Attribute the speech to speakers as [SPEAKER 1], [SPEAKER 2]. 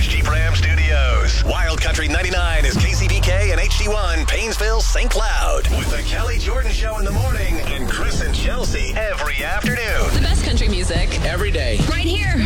[SPEAKER 1] Dodge Jeep Ram Studios. Wild Country 99 is KCBK and HD1 Painesville, St. Cloud. With the Kelly Jordan Show in the morning and Chris and Chelsea every afternoon.
[SPEAKER 2] The best country music.
[SPEAKER 3] Every day.
[SPEAKER 2] Right here